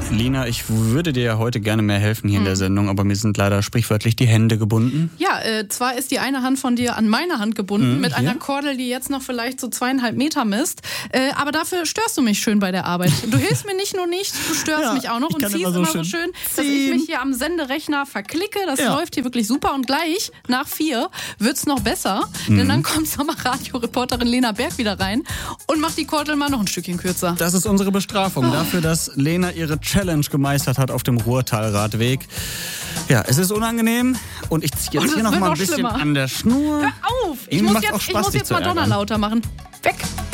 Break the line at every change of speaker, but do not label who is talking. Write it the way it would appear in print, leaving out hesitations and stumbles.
Lena, ich würde dir ja heute gerne mehr helfen hier in der Sendung, aber mir sind leider sprichwörtlich die Hände gebunden.
Ja, zwar ist die eine Hand von dir an meine Hand gebunden, mit einer Kordel, die jetzt noch vielleicht so 2,5 Meter misst, aber dafür störst du mich schön bei der Arbeit. Du hilfst mir nicht nur nicht, du störst mich auch noch und ziehst immer so schön, dass ich mich hier am Senderechner verklicke. Das läuft hier wirklich super und gleich nach 4 wird's noch besser, denn dann kommt Sommerradio-Reporterin Lena Berg wieder rein und macht die Kordel mal noch ein Stückchen kürzer.
Das ist unsere Bestrafung dafür, dass Lena ihre Challenge gemeistert hat auf dem Ruhrtalradweg. Ja, es ist unangenehm und ich ziehe jetzt hier noch mal ein bisschen an der Schnur.
Hör auf! Ich muss jetzt Madonna lauter machen. Weg!